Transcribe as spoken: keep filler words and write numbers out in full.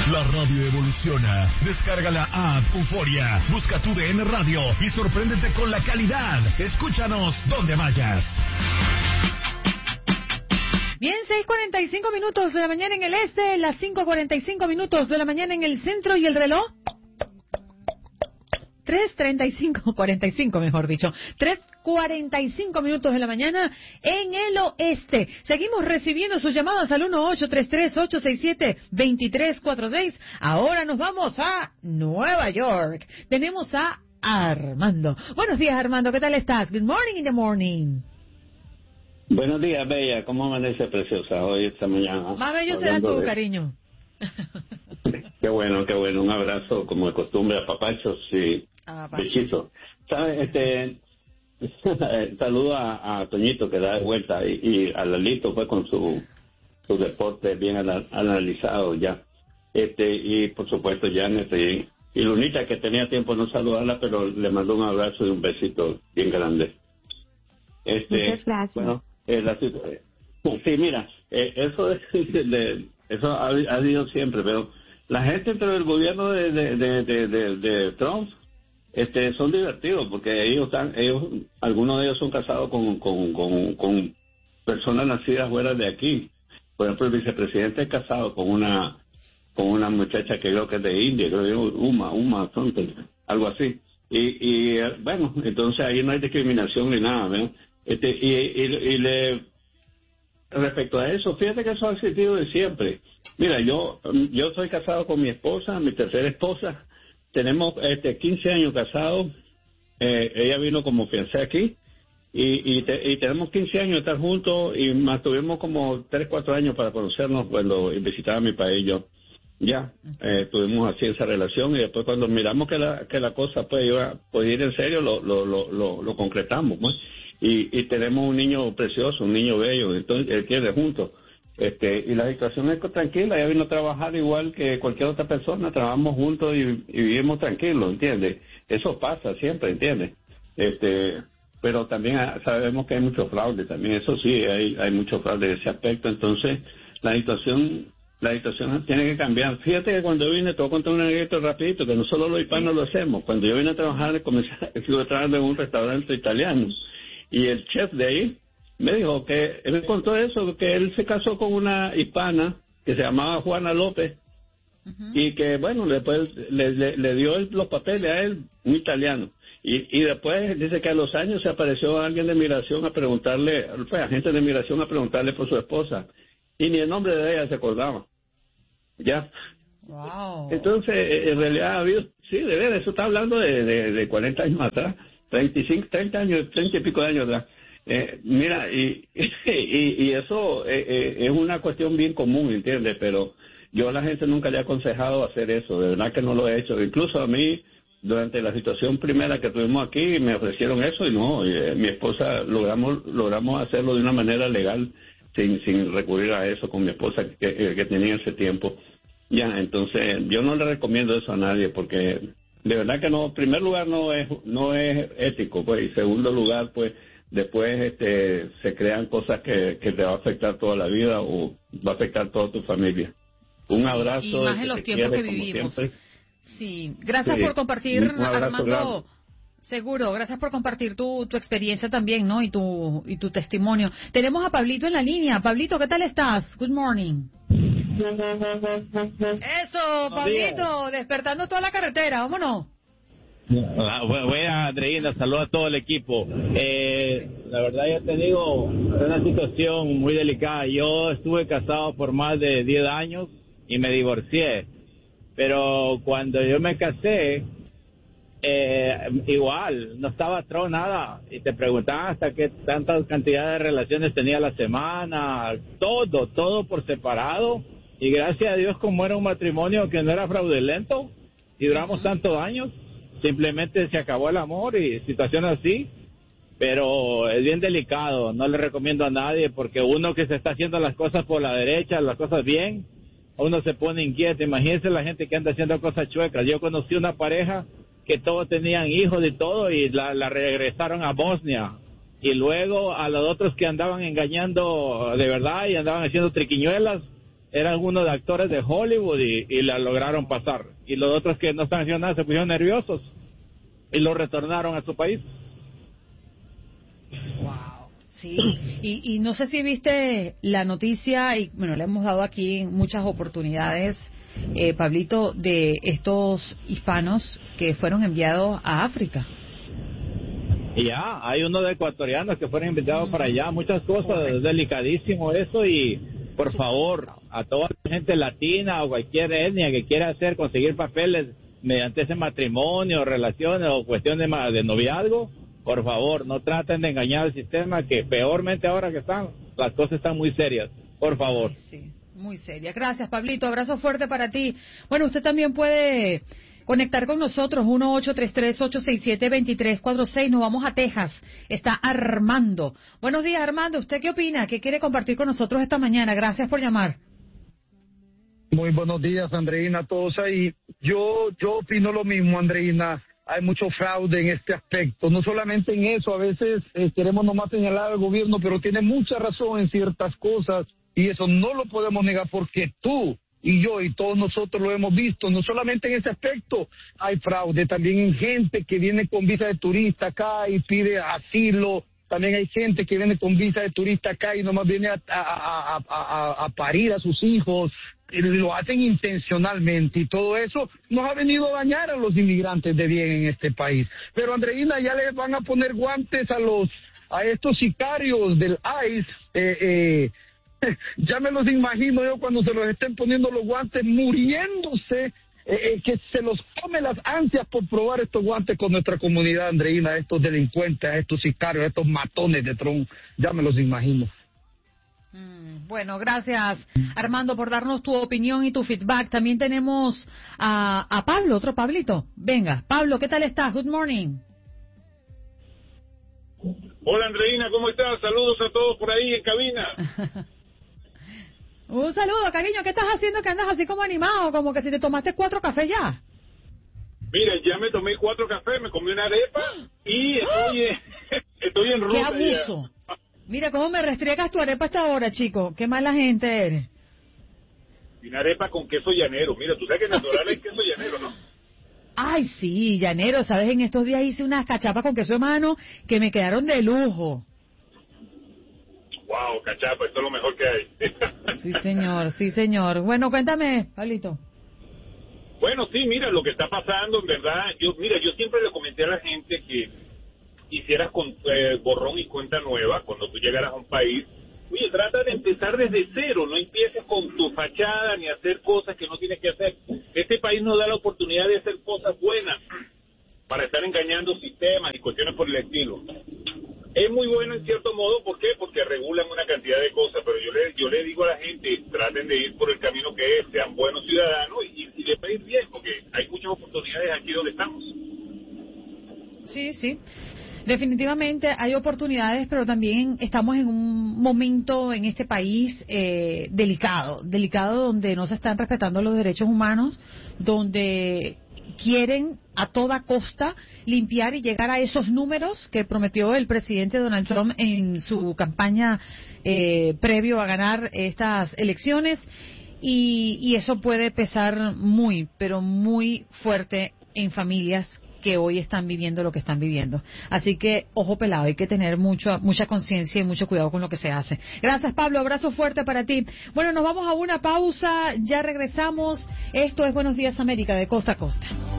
La radio evoluciona. Descarga la app Euforia. Busca tu D N Radio y sorpréndete con la calidad. Escúchanos donde vayas. Bien, seis cuarenta y cinco minutos de la mañana en el este, las cinco cuarenta y cinco minutos de la mañana en el centro y el reloj. tres treinta y cinco, cuarenta y cinco mejor dicho, tres cuarenta y cinco minutos de la mañana en el oeste. Seguimos recibiendo sus llamadas al uno ocho tres tres, ocho seis siete, dos tres cuatro seis. Ahora nos vamos a Nueva York. Tenemos a Armando. Buenos días, Armando, ¿qué tal estás? Good morning in the morning. Buenos días, Bella. ¿Cómo amanece, preciosa, hoy, esta mañana? Más bello será tú, de... cariño. Qué bueno, qué bueno. Un abrazo, como de costumbre, a papachos y ah, besitos. ¿Sabes? Este, saludo a, a Toñito, que da de vuelta, y, y a Lalito, pues, con su, su deporte bien analizado ya. Este, y, por supuesto, Janet y, y Lunita, que tenía tiempo de no saludarla, pero le mando un abrazo y un besito bien grande. Este, Muchas gracias. Bueno, eh, la, sí, mira, eh, eso es, de, eso ha, ha habido siempre, pero la gente dentro del gobierno de, de, de, de, de, de Trump este, son divertidos, porque ellos están, ellos, algunos de ellos son casados con, con, con, con personas nacidas fuera de aquí. Por ejemplo, el vicepresidente es casado con una con una muchacha que creo que es de India, creo que es Uma, Uma, algo así. Y, y bueno, entonces ahí no hay discriminación ni nada, ¿no? Este, y, y, y le respecto a eso, fíjate que eso ha existido de siempre. Mira, yo yo soy casado con mi esposa, mi tercera esposa. Tenemos este quince años casados. Eh, ella vino como fiancé aquí y y, te, y tenemos quince años de estar juntos y más tuvimos como tres, cuatro años para conocernos cuando visitaba mi país yo. Ya, eh, tuvimos así esa relación y después cuando miramos que la que la cosa pues iba a ir en serio, lo lo lo lo, lo concretamos, pues. Y, y tenemos un niño precioso, un niño bello, entonces él quiere juntos. Este, y la situación es tranquila, ella vino a trabajar igual que cualquier otra persona, trabajamos juntos y, y vivimos tranquilos, ¿entiendes? Eso pasa siempre, ¿entiendes? Este, pero también sabemos que hay mucho fraude, también eso sí, hay, hay mucho fraude en ese aspecto, entonces la situación, la situación tiene que cambiar. Fíjate que cuando yo vine, te voy a contar un anécdota rapidito, que no solo los hispanos sí. lo hacemos. Cuando yo vine a trabajar, comencé, estuve trabajando en un restaurante italiano, y el chef de ahí me dijo que, él me contó eso, que él se casó con una hispana que se llamaba Juana López, uh-huh. y que, bueno, después le, le, le dio los papeles a él, un italiano. Y, y después dice que a los años se apareció alguien de migración a preguntarle, pues, agente de migración a preguntarle por su esposa, y ni el nombre de ella se acordaba. ¿Ya? Wow. Entonces, en realidad ha habido, sí, de ver, eso está hablando de, de, de cuarenta años atrás. treinta y cinco, treinta años, treinta y pico de años atrás. Eh, mira, y, y, y eso eh, eh, es una cuestión bien común, ¿entiendes? Pero yo a la gente nunca le he aconsejado hacer eso, de verdad que no lo he hecho. Incluso a mí, durante la situación primera que tuvimos aquí, me ofrecieron eso y no, y, eh, mi esposa logramos logramos hacerlo de una manera legal, sin sin recurrir a eso con mi esposa que, que tenía ese tiempo. Ya, entonces yo no le recomiendo eso a nadie porque de verdad que no, en primer lugar no es no es ético, pues, y segundo lugar, pues, después este se crean cosas que, que te va a afectar toda la vida o va a afectar toda tu familia. Un sí, abrazo. Y más en los tiempos que vivimos. Siempre. Sí, gracias sí. por compartir, Armando. Grande. Seguro, gracias por compartir tu, tu experiencia también, ¿no? Y tu y tu testimonio. Tenemos a Pablito en la línea. Pablito, ¿qué tal estás? Good morning. Eso, Pablito, despertando toda la carretera, vámonos. Buena, Andreina, saludos a todo el equipo. Eh, la verdad, ya te digo, es una situación muy delicada. Yo estuve casado por más de diez años y me divorcié. Pero cuando yo me casé, eh, igual, no estaba atrás nada. Y te preguntaban hasta qué tanta cantidad de relaciones tenía la semana, todo, todo por separado. Y gracias a Dios, como era un matrimonio que no era fraudulento y duramos tantos años, simplemente se acabó el amor y situaciones así. Pero es bien delicado, no le recomiendo a nadie porque uno que se está haciendo las cosas por la derecha, las cosas bien, uno se pone inquieto. Imagínense la gente que anda haciendo cosas chuecas. Yo conocí una pareja que todos tenían hijos y todo y la, la regresaron a Bosnia. Y luego a los otros que andaban engañando de verdad y andaban haciendo triquiñuelas, eran algunos de actores de Hollywood y, y la lograron pasar. Y los otros que no están haciendo nada se pusieron nerviosos y lo retornaron a su país. Wow, sí. Y, y no sé si viste la noticia, y bueno, le hemos dado aquí muchas oportunidades, eh, Pablito, de estos hispanos que fueron enviados a África. Y ya, hay unos de ecuatorianos que fueron invitados mm. para allá, muchas cosas, es delicadísimo eso y por favor, a toda la gente latina o cualquier etnia que quiera hacer, conseguir papeles mediante ese matrimonio, relaciones o cuestiones de, de noviazgo, por favor, no traten de engañar al sistema, que peormente ahora que están, las cosas están muy serias, por favor. Sí, sí, muy serias. Gracias, Pablito, abrazo fuerte para ti. Bueno, usted también puede conectar con nosotros, uno ocho tres tres, ocho seis siete, dos tres cuatro seis. Nos vamos a Texas. Está Armando. Buenos días, Armando. ¿Usted qué opina? ¿Qué quiere compartir con nosotros esta mañana? Gracias por llamar. Muy buenos días, Andreina, a todos ahí. Yo, yo opino lo mismo, Andreina. Hay mucho fraude en este aspecto. No solamente en eso, a veces eh, queremos nomás señalar al gobierno, pero tiene mucha razón en ciertas cosas y eso no lo podemos negar porque tú y yo y todos nosotros lo hemos visto. No solamente en ese aspecto hay fraude, también en gente que viene con visa de turista acá y pide asilo. También hay gente que viene con visa de turista acá y nomás viene a, a, a, a, a parir a sus hijos. Lo hacen intencionalmente y todo eso nos ha venido a dañar a los inmigrantes de bien en este país. Pero Andreina, ya les van a poner guantes a los a estos sicarios del I C E. Eh, eh, ya me los imagino yo cuando se los estén poniendo los guantes muriéndose. Eh, eh, que se los come las ansias por probar estos guantes con nuestra comunidad, Andreina, a estos delincuentes, a estos sicarios, a estos matones de Trump, ya me los imagino. Mm, bueno, gracias, Armando, por darnos tu opinión y tu feedback. También tenemos a, a Pablo, otro Pablito. Venga, Pablo, ¿qué tal estás? Good morning. Hola, Andreina, ¿cómo estás? Saludos a todos por ahí en cabina. Un saludo, cariño. ¿Qué estás haciendo que andas así como animado? Como que si te tomaste cuatro cafés ya. Mira, ya me tomé cuatro cafés, me comí una arepa y estoy, estoy en ruta. ¡Qué abuso! Ya. Mira cómo me restriegas tu arepa hasta ahora, chico. Qué mala gente eres. Y una arepa con queso llanero. Mira, tú sabes que en el Doral hay queso llanero, ¿no? Ay, sí, llanero. ¿Sabes? En estos días hice unas cachapas con queso de mano que me quedaron de lujo. Wow, cachapa, esto es lo mejor que hay. Sí, señor, sí, señor. Bueno, cuéntame, Pablito. Bueno, sí, mira, lo que está pasando, en verdad, yo, mira, yo siempre le comenté a la gente que hicieras con eh, borrón y cuenta nueva cuando tú llegaras a un país. Oye, trata de empezar desde cero, no empieces con tu fachada ni hacer cosas que no tienes que hacer. Este país nos da la oportunidad de hacer cosas buenas para estar engañando sistemas y cuestiones por el estilo. Es muy bueno en cierto modo, ¿por qué? Porque regulan una cantidad de cosas, pero yo le yo le digo a la gente, traten de ir por el camino que es, sean buenos ciudadanos y, y les va a ir bien, porque hay muchas oportunidades aquí donde estamos. Sí, sí. Definitivamente hay oportunidades, pero también estamos en un momento en este país eh, delicado, delicado donde no se están respetando los derechos humanos, donde quieren a toda costa limpiar y llegar a esos números que prometió el presidente Donald Trump en su campaña eh, previo a ganar estas elecciones y, y eso puede pesar muy, pero muy fuerte en familias que hoy están viviendo lo que están viviendo. Así que, ojo pelado, hay que tener mucho, mucha conciencia y mucho cuidado con lo que se hace. Gracias, Pablo, abrazo fuerte para ti. Bueno, nos vamos a una pausa, ya regresamos. Esto es Buenos Días América, de costa a costa.